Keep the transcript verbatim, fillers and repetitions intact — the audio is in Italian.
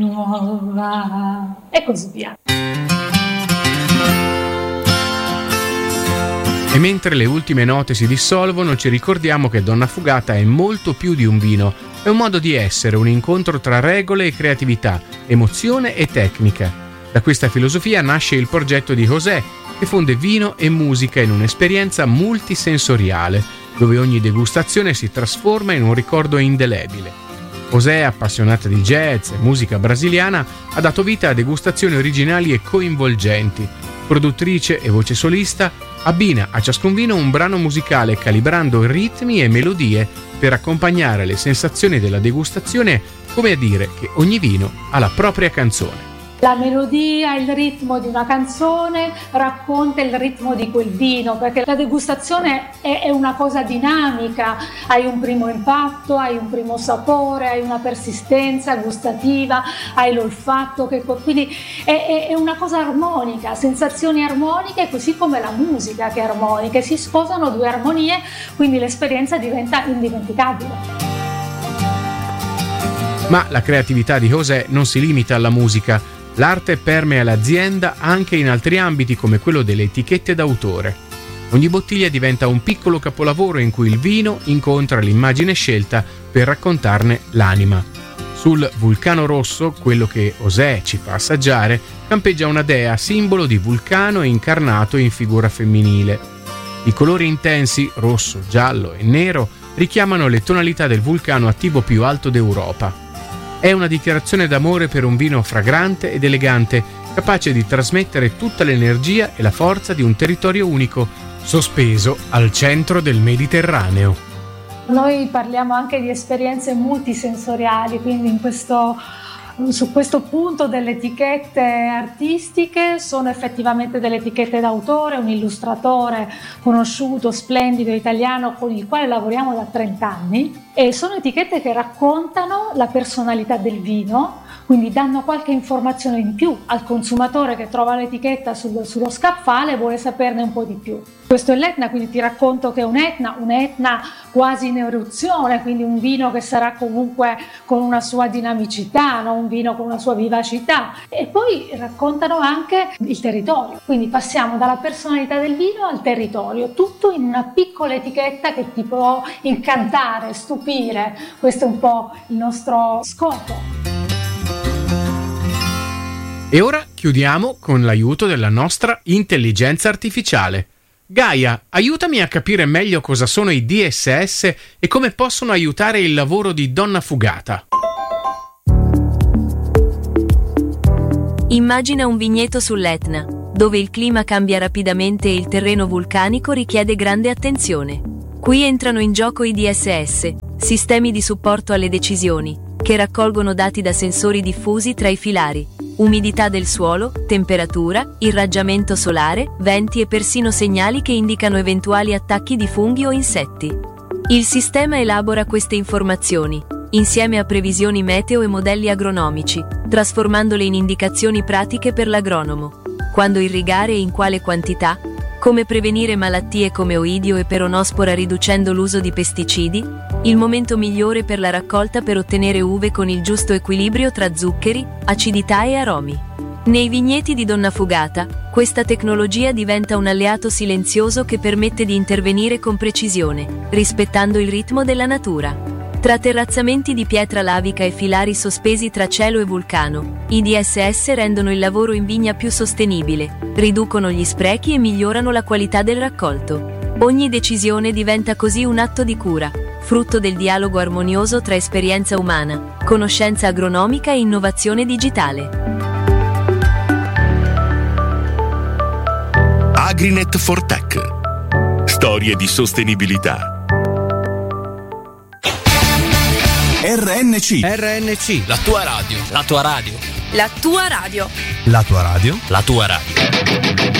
nuova e così via. E mentre le ultime note si dissolvono, ci ricordiamo che Donna Fugata è molto più di un vino. È un modo di essere, un incontro tra regole e creatività, emozione e tecnica. Da questa filosofia nasce il progetto di José, che fonde vino e musica in un'esperienza multisensoriale, dove ogni degustazione si trasforma in un ricordo indelebile. José, appassionata di jazz e musica brasiliana, ha dato vita a degustazioni originali e coinvolgenti. Produttrice e voce solista, abbina a ciascun vino un brano musicale calibrando ritmi e melodie per accompagnare le sensazioni della degustazione, come a dire che ogni vino ha la propria canzone. La melodia, il ritmo di una canzone racconta il ritmo di quel vino, perché la degustazione è, è una cosa dinamica, hai un primo impatto, hai un primo sapore, hai una persistenza gustativa, hai l'olfatto, che, quindi è, è una cosa armonica, sensazioni armoniche, così come la musica che è armonica, si sposano due armonie, quindi l'esperienza diventa indimenticabile. Ma la creatività di José non si limita alla musica. L'arte permea l'azienda anche in altri ambiti come quello delle etichette d'autore. Ogni bottiglia diventa un piccolo capolavoro in cui il vino incontra l'immagine scelta per raccontarne l'anima. Sul Vulcano Rosso, quello che José ci fa assaggiare, campeggia una dea, simbolo di vulcano incarnato in figura femminile. I colori intensi, rosso, giallo e nero, richiamano le tonalità del vulcano attivo più alto d'Europa. È una dichiarazione d'amore per un vino fragrante ed elegante, capace di trasmettere tutta l'energia e la forza di un territorio unico, sospeso al centro del Mediterraneo. Noi parliamo anche di esperienze multisensoriali, quindi in questo, su questo punto delle etichette artistiche sono effettivamente delle etichette d'autore, un illustratore conosciuto, splendido, italiano, con il quale lavoriamo da trenta anni, e sono etichette che raccontano la personalità del vino, quindi danno qualche informazione in più al consumatore che trova l'etichetta sul, sullo scaffale e vuole saperne un po' di più. Questo è l'Etna, quindi ti racconto che è un Etna, un Etna quasi in eruzione, quindi un vino che sarà comunque con una sua dinamicità, no? Un vino con una sua vivacità. E poi raccontano anche il territorio, quindi passiamo dalla personalità del vino al territorio, tutto in una piccola etichetta che ti può incantare, stupire. Questo è un po' il nostro scopo. E ora chiudiamo con l'aiuto della nostra intelligenza artificiale. Gaia, aiutami a capire meglio cosa sono i D S S e come possono aiutare il lavoro di Donna Fugata. Immagina un vigneto sull'Etna, dove il clima cambia rapidamente e il terreno vulcanico richiede grande attenzione. Qui entrano in gioco i D S S, sistemi di supporto alle decisioni, che raccolgono dati da sensori diffusi tra i filari, umidità del suolo, temperatura, irraggiamento solare, venti e persino segnali che indicano eventuali attacchi di funghi o insetti. Il sistema elabora queste informazioni, insieme a previsioni meteo e modelli agronomici, trasformandole in indicazioni pratiche per l'agronomo. Quando irrigare e in quale quantità, come prevenire malattie come oidio e peronospora riducendo l'uso di pesticidi, il momento migliore per la raccolta per ottenere uve con il giusto equilibrio tra zuccheri, acidità e aromi. Nei vigneti di Donna Fugata, questa tecnologia diventa un alleato silenzioso che permette di intervenire con precisione, rispettando il ritmo della natura. Tra terrazzamenti di pietra lavica e filari sospesi tra cielo e vulcano, i D S S rendono il lavoro in vigna più sostenibile, riducono gli sprechi e migliorano la qualità del raccolto. Ogni decisione diventa così un atto di cura, frutto del dialogo armonioso tra esperienza umana, conoscenza agronomica e innovazione digitale. Agrinet for Tech. Storie di sostenibilità. R N C. R N C. La tua radio. La tua radio. La tua radio. La tua radio. La tua radio.